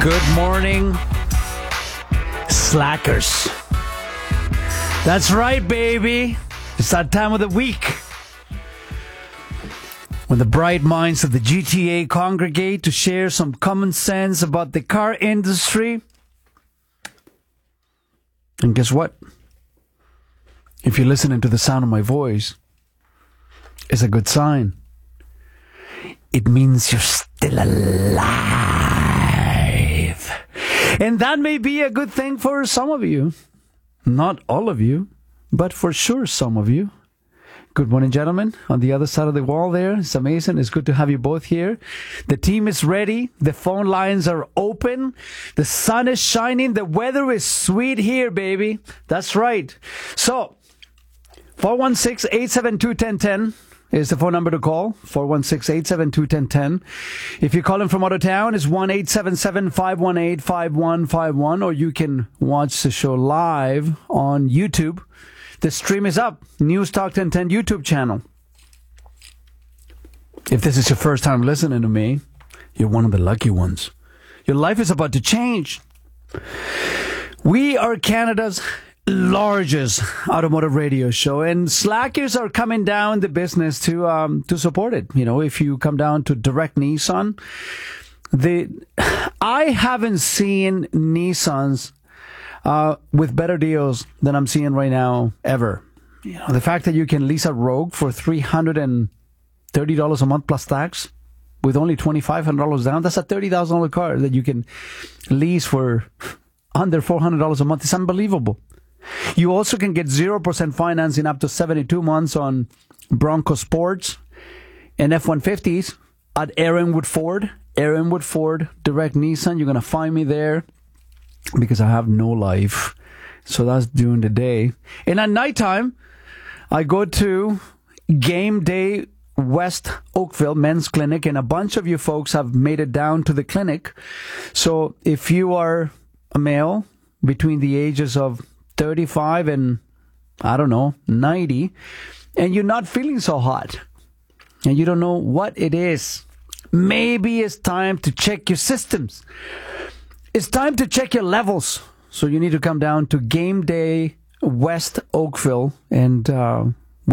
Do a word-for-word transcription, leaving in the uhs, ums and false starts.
Good morning, slackers. That's right, baby. It's that time of the week when the bright minds of the G T A congregate to share some common sense about the car industry. And guess what? If you're listening to the sound of my voice, it's a good sign. It means you're still alive. And that may be a good thing for some of you. Not all of you, but for sure some of you. Good morning, gentlemen. On the other side of the wall there, it's amazing. It's good to have you both here. The team is ready. The phone lines are open. The sun is shining. The weather is sweet here, baby. That's right. So, four one six, eight seven two, one zero one zero is the phone number to call. four one six, eight seven two, one zero one zero. If you're calling from out of town, it's one eight seven seven, five one eight, five one five one, or you can watch the show live on YouTube. The stream is up. News Talk ten ten YouTube channel. If this is your first time listening to me, you're one of the lucky ones. Your life is about to change. We are Canada's largest automotive radio show, and slackers are coming down the business to um to support it. You know, if you come down to Direct Nissan, the I haven't seen Nissans uh with better deals than I'm seeing right now ever. You know, the fact that you can lease a Rogue for three hundred thirty dollars a month plus tax with only twenty-five hundred dollars down, that's a thirty thousand dollars car that you can lease for under four hundred dollars a month. It's unbelievable. You also can get zero percent financing up to seventy-two months on Bronco Sports and F one fifties at Aaronwood Ford. Aaronwood Ford, Direct Nissan. You're going to find me there because I have no life. So that's during the day. And at nighttime, I go to Game Day West Oakville Men's Clinic, and a bunch of you folks have made it down to the clinic. So if you are a male between the ages of thirty-five and, I don't know, ninety, and you're not feeling so hot, and you don't know what it is, maybe it's time to check your systems. It's time to check your levels. So you need to come down to Game Day West Oakville and uh,